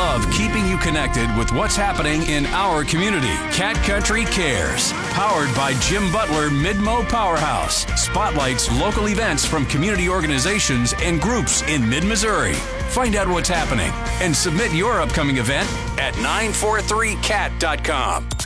love keeping you connected with what's happening in our community. Cat Country Cares, powered by Jim Butler Mid-Mo Powerhouse, spotlights local events from community organizations and groups in mid-Missouri. Find out what's happening and submit your upcoming event at 943cat.com.